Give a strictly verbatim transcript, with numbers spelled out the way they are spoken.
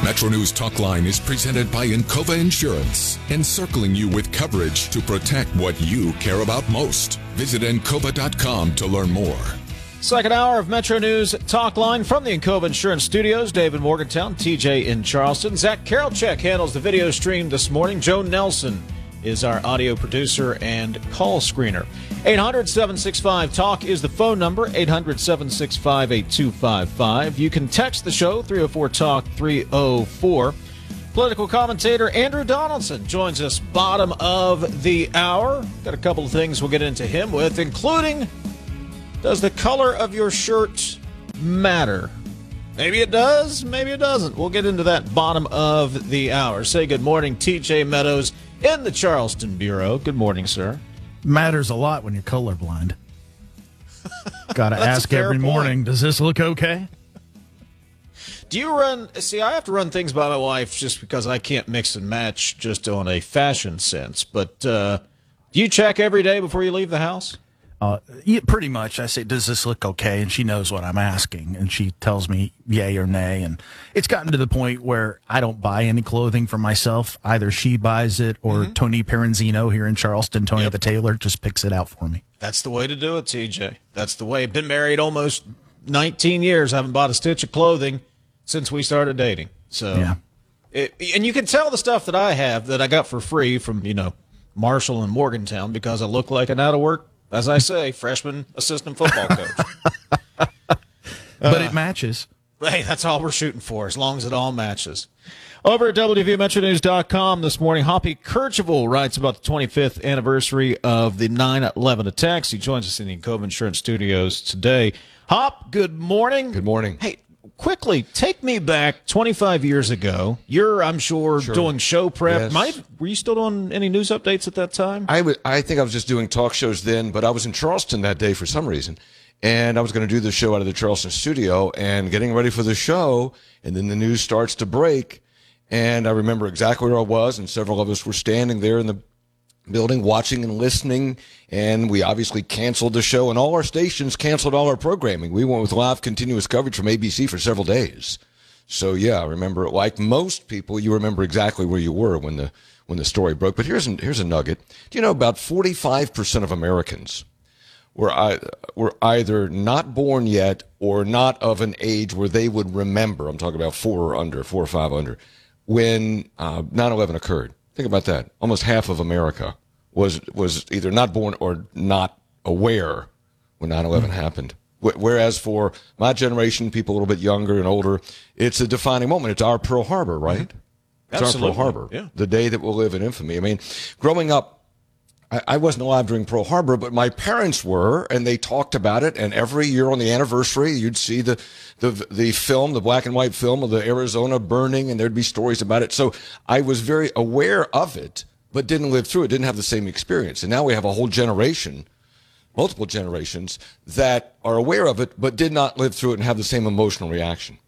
Metro News Talkline is presented by Encova Insurance, encircling you with coverage to protect what you care about most. Visit encova dot com to learn more. Second hour of Metro News Talkline from the Encova Insurance Studios. Dave in Morgantown, T J in Charleston. Zach Karolchek handles the video stream this morning. Joe Nelson is our audio producer and call screener. eight hundred, seven six five, talk is the phone number, eight hundred, seven six five, eight two five five. You can text the show, three oh four talk, three oh four. Political commentator Andrew Donaldson joins us bottom of the hour. Got a couple of things we'll get into him with, including, does the color of your shirt matter? Maybe it does, maybe it doesn't. We'll get into that bottom of the hour. Say good morning, T J Meadows in the Charleston Bureau. Good morning, sir. Matters a lot when you're colorblind. Got to ask every point. morning, does this look okay? Do you run, see, I have to run things by my wife just because I can't mix and match just on a fashion sense. But uh, do you check every day before you leave the house? Uh, yeah, pretty much. I say, does this look okay? And she knows what I'm asking, and she tells me yay or nay. And it's gotten to the point where I don't buy any clothing for myself. Either she buys it or mm-hmm. Tony Peranzino here in Charleston, Tony yep. the tailor, just picks it out for me. That's the way to do it, T J. That's the way. Been married almost nineteen years. I haven't bought a stitch of clothing since we started dating. So, yeah. It, and you can tell the stuff that I have that I got for free from, you know, Marshall and Morgantown because I look like an out-of-work, as I say, freshman assistant football coach. But uh, it matches. Hey, that's all we're shooting for, as long as it all matches. Over at W V Metro News dot com this morning, Hoppy Kercheval writes about the twenty-fifth anniversary of the nine eleven attacks. He joins us in the Encova Insurance Studios today. Hop, good morning. Good morning. Hey, quickly, take me back twenty-five years ago. You're, I'm sure, sure. doing show prep. Yes. Might, were you still doing any news updates at that time? I, w- I think I was just doing talk shows then, but I was in Charleston that day for some reason. And I was going to do the show out of the Charleston studio and getting ready for the show. And then the news starts to break. And I remember exactly where I was. And several of us were standing there in the building watching and listening. And we obviously canceled the show. And all our stations canceled all our programming. We went with live continuous coverage from A B C for several days. So, yeah, I remember it. Like most people, you remember exactly where you were when the when the story broke. But here's, here's a nugget. Do you know about forty-five percent of Americans were, I, were either not born yet or not of an age where they would remember, I'm talking about four or under, four or five under, when uh, nine eleven occurred? Think about that. Almost half of America was was either not born or not aware when nine eleven mm-hmm. happened. Whereas for my generation, people a little bit younger and older, it's a defining moment. It's our Pearl Harbor, right? Mm-hmm. It's Absolutely. our Pearl Harbor, yeah. The day that will live in infamy. I mean, growing up, I, I wasn't alive during Pearl Harbor, but my parents were, and they talked about it. And every year on the anniversary, you'd see the the the film, the black and white film of the Arizona burning, and there'd be stories about it. So I was very aware of it, but didn't live through it, didn't have the same experience. And now we have a whole generation, multiple generations, that are aware of it, but did not live through it and have the same emotional reaction.